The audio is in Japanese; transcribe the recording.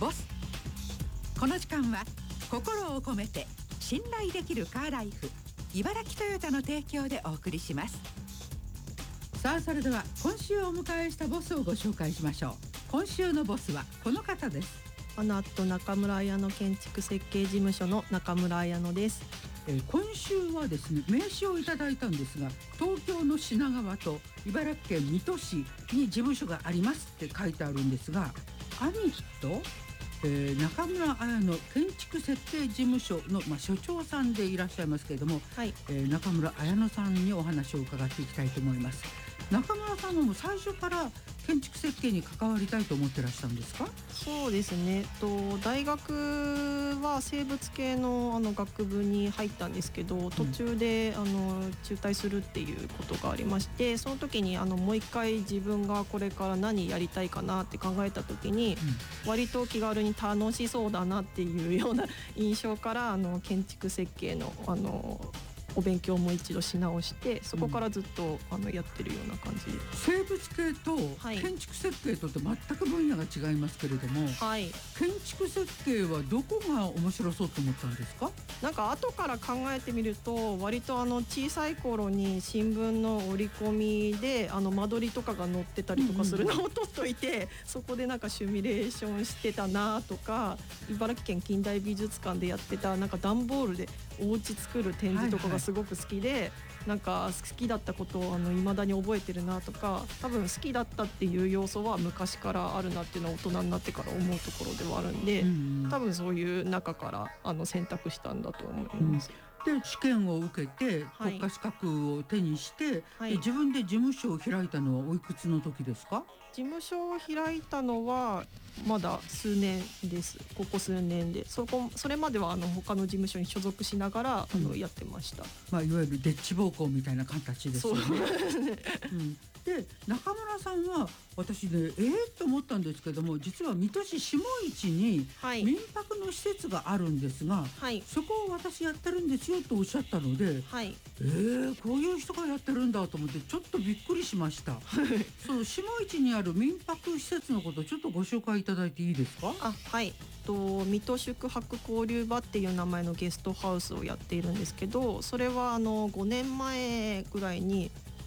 ボス。この時間は心を込めて信頼できるカーライフ茨城トヨタの提供でお送りします。さあ、それでは今週お迎えしたボスをご紹介しましょう。今週のボスはこの方です。 アナット中村綾乃建築設計事務所の中村綾乃です。 今週はですね、名刺をいただいたんですが、東京の品川と茨城県水戸市に事務所がありますって書いてあるんですが、アニット、中村綾乃建築設計事務所の、所長さんでいらっしゃいますけれども、 はい、 中村綾乃さんにお話を伺っていきたいと思います。中村さんも最初から建築設計に関わりたいと思ってらっしゃるんですか？ そうですね、大学は生物系の学部に入ったんですけど、途中で中退するっていうことがありまして、その時にもう一回自分がこれから何やりたいかなって考えた時に、割と気軽に楽しそうだなっていうような印象から建築設計のお勉強も一度し直して、そこからずっとやってるような感じで、 生物系と建築設計とって全く分野が違いますけれども、 はい、 建築設計はどこが面白そうと思ったんですか？ なんか後から考えてみると、割と小さい頃に新聞の折り込みで間取りとかが載ってたりとかするのを取っといて、そこでなんかシミュレーションしてたなとか、茨城県近代美術館でやってたなんか段ボールでお家作る展示とかがすごく好きで、なんか好きだったことを未だに覚えてるなとか、多分好きだったっていう要素は昔からあるなっていうのは大人になってから思うところではあるんで、多分そういう中から選択したんだと思います。 で、試験を受けて国家資格を手にして、で自分で事務所を開いたのはおいくつの時ですか？ 事務所を開いたのはまだ数年です。ここ数年で、それまでは他の事務所に所属しながらやってました。 いわゆるデッチ奉公みたいな形ですよね。で、中村さんは私ね、と思ったんですけども、実は水戸市下市に民泊の施設があるんですが、そこを私やってるんですよとおっしゃったので、こういう人がやってるんだと思ってちょっとびっくりしました。その下市にある民泊施設のことをちょっとご紹介いただいていいですか？ はい、水戸宿泊交流場っていう名前のゲストハウスをやっているんですけど、それは5年前ぐらいに